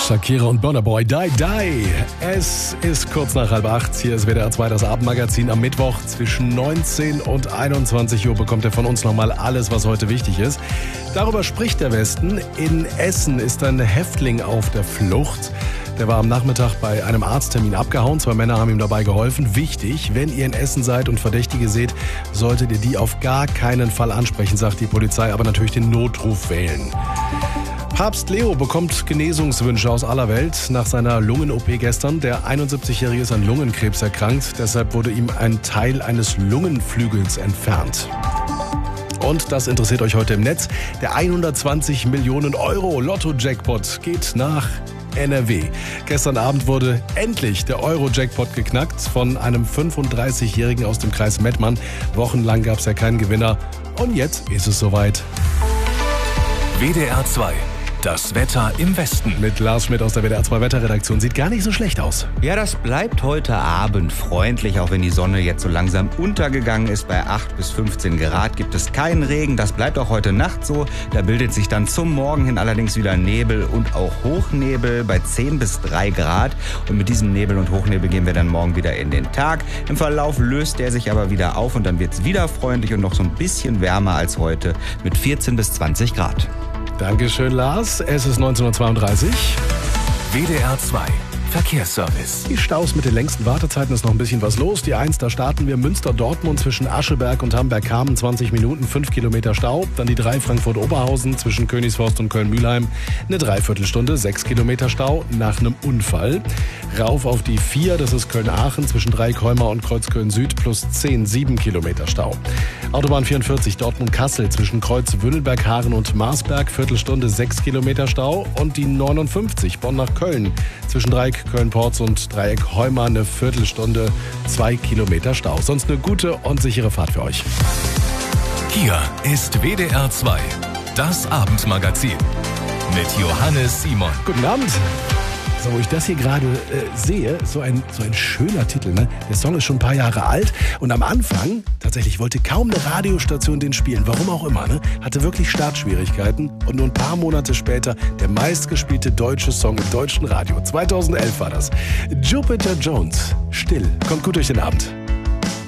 Shakira und Burna Boy, Die Die. Es ist kurz nach 7:30. Hier ist WDR 2, das Abendmagazin. Am Mittwoch zwischen 19 und 21 Uhr bekommt ihr von uns nochmal alles, was heute wichtig ist. Darüber spricht der Westen. In Essen ist ein Häftling auf der Flucht. Der war am Nachmittag bei einem Arzttermin abgehauen. 2 Männer haben ihm dabei geholfen. Wichtig, wenn ihr in Essen seid und Verdächtige seht, solltet ihr die auf gar keinen Fall ansprechen, sagt die Polizei, aber natürlich den Notruf wählen. Papst Leo bekommt Genesungswünsche aus aller Welt nach seiner Lungen-OP gestern. Der 71-Jährige ist an Lungenkrebs erkrankt. Deshalb wurde ihm ein Teil eines Lungenflügels entfernt. Und das interessiert euch heute im Netz. Der 120 Millionen Euro Lotto-Jackpot geht nach NRW. Gestern Abend wurde endlich der Euro-Jackpot geknackt von einem 35-Jährigen aus dem Kreis Mettmann. Wochenlang gab es ja keinen Gewinner. Und jetzt ist es soweit. WDR 2. Das Wetter im Westen. Mit Lars Schmidt aus der WDR 2 Wetterredaktion. Sieht gar nicht so schlecht aus. Ja, das bleibt heute Abend freundlich, auch wenn die Sonne jetzt so langsam untergegangen ist. Bei 8 bis 15 Grad gibt es keinen Regen. Das bleibt auch heute Nacht so. Da bildet sich dann zum Morgen hin allerdings wieder Nebel und auch Hochnebel bei 10 bis 3 Grad. Und mit diesem Nebel und Hochnebel gehen wir dann morgen wieder in den Tag. Im Verlauf löst der sich aber wieder auf und dann wird es wieder freundlich und noch so ein bisschen wärmer als heute mit 14 bis 20 Grad. Dankeschön, Lars. Es ist 19:32 Uhr. WDR 2. Verkehrsservice. Die Staus mit den längsten Wartezeiten ist noch ein bisschen was los. Die 1, da starten wir Münster-Dortmund zwischen Ascheberg und Hamburg-Hamen, 20 Minuten, 5 Kilometer Stau. Dann die 3 Frankfurt-Oberhausen zwischen Königsforst und Köln-Mühlheim, eine Dreiviertelstunde, 6 Kilometer Stau nach einem Unfall. Rauf auf die 4, das ist Köln-Aachen zwischen Dreieckholmer und Kreuzköln-Süd plus 10, 7 Kilometer Stau. Autobahn 44 Dortmund-Kassel zwischen Kreuz-Wünnelberg-Haaren und Marsberg, Viertelstunde, 6 Kilometer Stau. Und die 59 Bonn nach Köln zwischen Dreieck Köln-Porz und Dreieck Heuma, eine Viertelstunde, 2 Kilometer Stau. Sonst eine gute und sichere Fahrt für euch. Hier ist WDR 2, das Abendmagazin mit Johannes Simon. Guten Abend. So, wo ich das hier gerade sehe, so ein schöner Titel, ne? Der Song ist schon ein paar Jahre alt und am Anfang, tatsächlich, wollte kaum eine Radiostation den spielen, warum auch immer, ne? Hatte wirklich Startschwierigkeiten und nur ein paar Monate später der meistgespielte deutsche Song im deutschen Radio. 2011 war das. Jupiter Jones, Still, kommt gut durch den Abend.